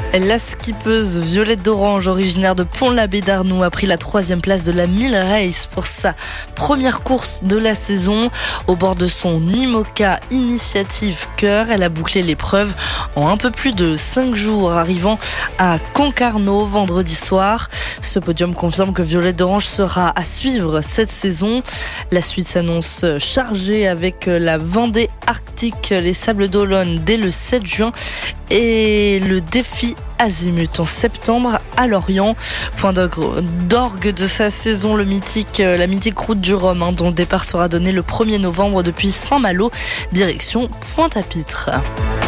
La skippeuse Violette d'Orange, originaire de Pont-l'Abbé d'Arnoux, a pris la 3e place de la 1000 Race pour sa première course de la saison. Au bord de son IMOCA Initiative Cœur, elle a bouclé l'épreuve en un peu plus de 5 jours, arrivant à Concarneau vendredi soir. Ce podium confirme que Violette d'Orange sera à suivre cette saison. La suite s'annonce chargée avec la Vendée Arctique, les Sables d'Olonne dès le 7 juin et le défi Azimut en septembre à Lorient. Point d'orgue de sa saison, la mythique route du Rhum, dont le départ sera donné le 1er novembre depuis Saint-Malo, direction Pointe-à-Pitre.